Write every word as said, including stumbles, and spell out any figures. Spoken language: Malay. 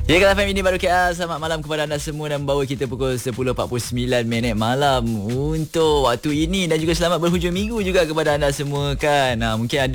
Ya, Kata F M ini baru K L. Selamat malam kepada anda semua dan bawa kita pukul sepuluh empat puluh sembilan minit malam untuk waktu ini, dan juga selamat berhujung minggu juga kepada anda semua kan. Ha, mungkin ada